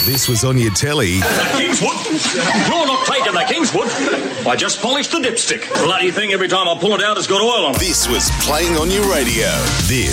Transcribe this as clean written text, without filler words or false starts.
This was on your telly. Kingswood? You're not taking the Kingswood. I just polished the dipstick. Bloody thing, every time I pull it out, it's got oil on it. This was playing on your radio. This